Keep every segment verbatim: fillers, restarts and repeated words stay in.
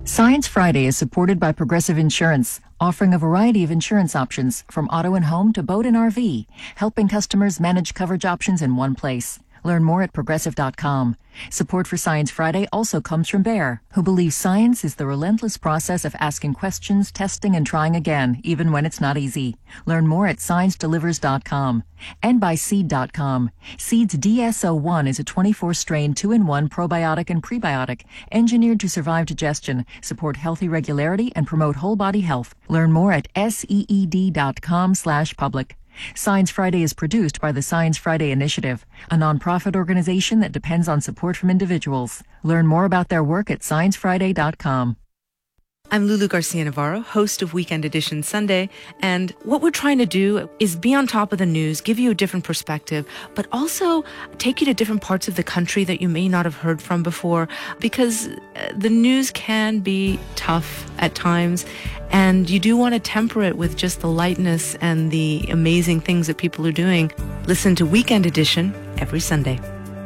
Science Friday is supported by Progressive Insurance, offering a variety of insurance options from auto and home to boat and R V, helping customers manage coverage options in one place. Learn more at progressive dot com. Support for Science Friday also comes from Bayer, who believes science is the relentless process of asking questions, testing, and trying again, even when it's not easy. Learn more at science delivers dot com. And by seed dot com. Seed's D S O one is a twenty-four strain two in one probiotic and prebiotic, engineered to survive digestion, support healthy regularity, and promote whole body health. Learn more at seed dot com slash public. Science Friday is produced by the Science Friday Initiative, a nonprofit organization that depends on support from individuals. Learn more about their work at science friday dot com. I'm Lulu Garcia Navarro, host of Weekend Edition Sunday, and what we're trying to do is be on top of the news, give you a different perspective, but also take you to different parts of the country that you may not have heard from before, because the news can be tough at times, and you do want to temper it with just the lightness and the amazing things that people are doing. Listen to Weekend Edition every Sunday.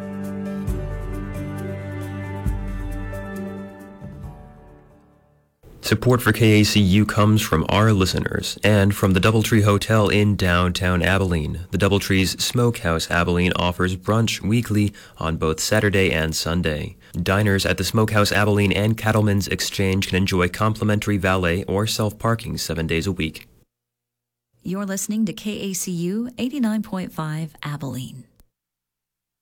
Support for K A C U comes from our listeners and from the Doubletree Hotel in downtown Abilene. The Doubletree's Smokehouse Abilene offers brunch weekly on both Saturday and Sunday. Diners at the Smokehouse Abilene and Cattleman's Exchange can enjoy complimentary valet or self-parking seven days a week. You're listening to K A C U eighty-nine point five Abilene.